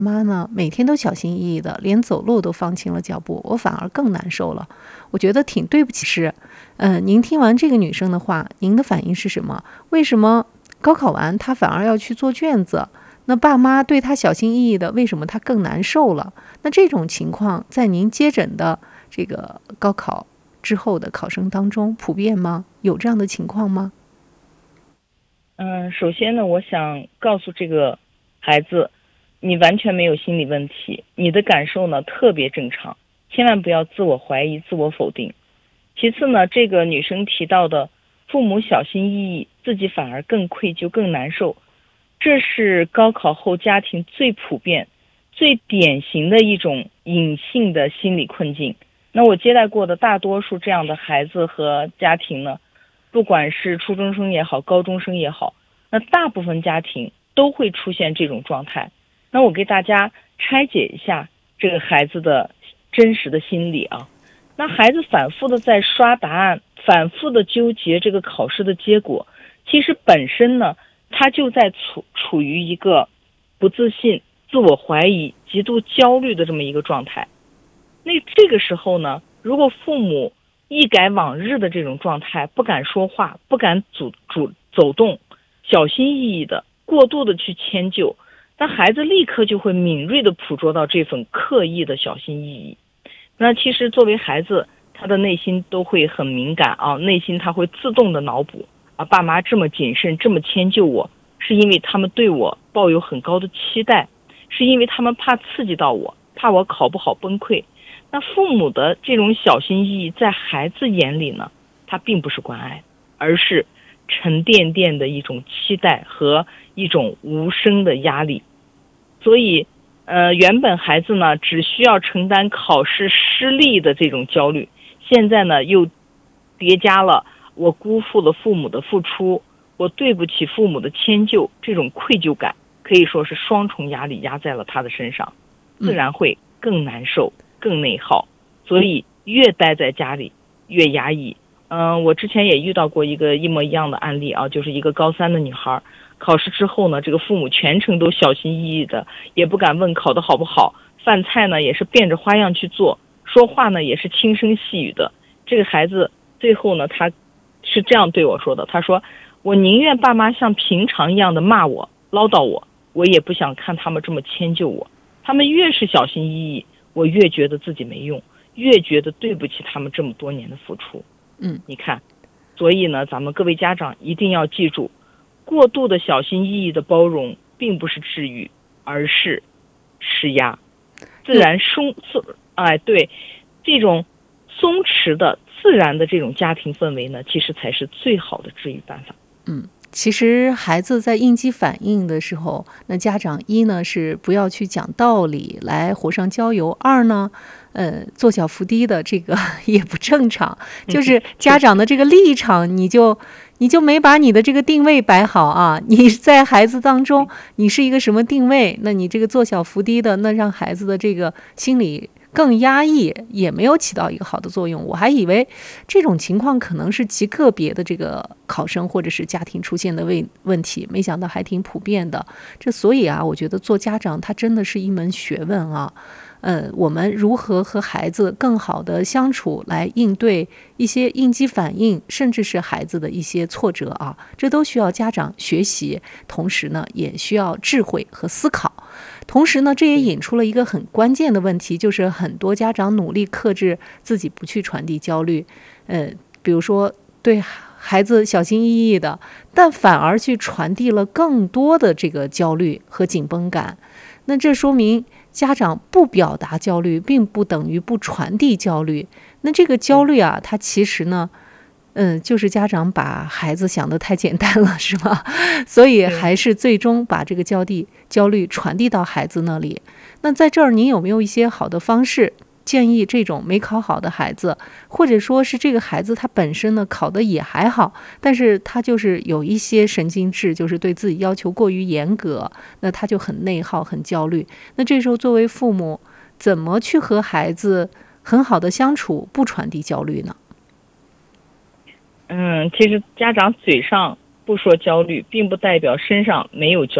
妈呢，每天都小心翼翼的，连走路都放轻了脚步，我反而更难受了。我觉得挺对不起是。您听完这个女生的话，您的反应是什么？为什么高考完她反而要去做卷子？那爸妈对她小心翼翼的，为什么她更难受了？那这种情况在您接诊的这个高考之后的考生当中普遍吗？有这样的情况吗？ 首先呢，我想告诉这个孩子，你完全没有心理问题，你的感受呢特别正常，千万不要自我怀疑、自我否定。其次呢，这个女生提到的父母小心翼翼，自己反而更愧疚、更难受，这是高考后家庭最普遍、最典型的一种隐性的心理困境。那我接待过的大多数这样的孩子和家庭呢，不管是初中生也好，高中生也好，那大部分家庭都会出现这种状态。那我给大家拆解一下这个孩子的真实的心理啊。那孩子反复的在刷答案，反复的纠结这个考试的结果，其实本身呢，他就在处于一个不自信、自我怀疑、极度焦虑的这么一个状态。那这个时候呢，如果父母一改往日的这种状态，不敢说话，不敢走动，小心翼翼的过度的去迁就，那孩子立刻就会敏锐的捕捉到这份刻意的小心翼翼。那其实作为孩子，他的内心都会很敏感啊，内心他会自动的脑补啊，爸妈这么谨慎，这么迁就我，是因为他们对我抱有很高的期待，是因为他们怕刺激到我，怕我考不好崩溃。那父母的这种小心翼翼，在孩子眼里呢，他并不是关爱，而是沉甸甸的一种期待和一种无声的压力。所以原本孩子呢只需要承担考试失利的这种焦虑，现在呢又叠加了我辜负了父母的付出，我对不起父母的迁就，这种愧疚感可以说是双重压力压在了他的身上，自然会更难受、更内耗。所以越待在家里越压抑。我之前也遇到过一个一模一样的案例啊，就是一个高3的女孩，考试之后呢，这个父母全程都小心翼翼的，也不敢问考得好不好，饭菜呢也是变着花样去做，说话呢也是轻声细语的。这个孩子最后呢，他是这样对我说的，他说：我宁愿爸妈像平常一样的骂我、唠叨我，我也不想看他们这么迁就我。他们越是小心翼翼，我越觉得自己没用，越觉得对不起他们这么多年的付出。你看，所以呢，咱们各位家长一定要记住，过度的小心翼翼的包容并不是治愈，而是施压。自然对，这种松弛的自然的这种家庭氛围呢，其实才是最好的治愈办法。 其实孩子在应激反应的时候，那家长一呢是不要去讲道理来火上浇油，二呢，做小伏低的这个也不正常，就是家长的这个立场，你就没把你的这个定位摆好啊！你在孩子当中，你是一个什么定位？那你这个做小伏低的，那让孩子的这个心理更压抑，也没有起到一个好的作用。我还以为这种情况可能是极个别的这个考生或者是家庭出现的问题，没想到还挺普遍的。所以啊，我觉得做家长他真的是一门学问啊。我们如何和孩子更好的相处，来应对一些应激反应，甚至是孩子的一些挫折啊，这都需要家长学习，同时呢，也需要智慧和思考。同时呢，这也引出了一个很关键的问题，就是很多家长努力克制自己不去传递焦虑，比如说对孩子小心翼翼的，但反而去传递了更多的这个焦虑和紧绷感。那这说明家长不表达焦虑，并不等于不传递焦虑。那这个焦虑啊，它其实呢，就是家长把孩子想得太简单了，是吧？所以还是最终把这个焦虑传递到孩子那里。那在这儿，您有没有一些好的方式建议这种没考好的孩子，或者说是这个孩子他本身呢考得也还好，但是他就是有一些神经质，就是对自己要求过于严格，那他就很内耗、很焦虑。那这时候作为父母，怎么去和孩子很好的相处，不传递焦虑呢？ 其实家长嘴上不说焦虑，并不代表身上没有焦虑。